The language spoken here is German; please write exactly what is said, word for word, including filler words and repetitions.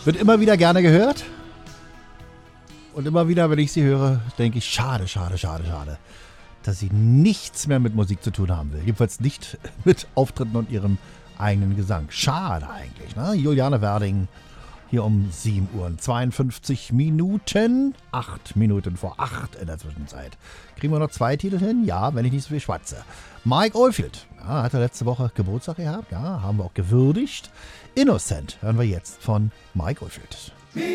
Wird immer wieder gerne gehört. Und immer wieder, wenn ich sie höre, denke ich, schade, schade, schade, schade, dass sie nichts mehr mit Musik zu tun haben will. Jedenfalls nicht mit Auftritten und ihrem eigenen Gesang. Schade eigentlich, ne? Juliane Werding hier um sieben Uhr und zweiundfünfzig Minuten. Acht Minuten vor acht in der Zwischenzeit. Kriegen wir noch zwei Titel hin? Ja, wenn ich nicht so viel schwatze. Mike Oldfield, ja, hat er letzte Woche Geburtstag gehabt. Ja, haben wir auch gewürdigt. Innocent hören wir jetzt von Mike Oldfield.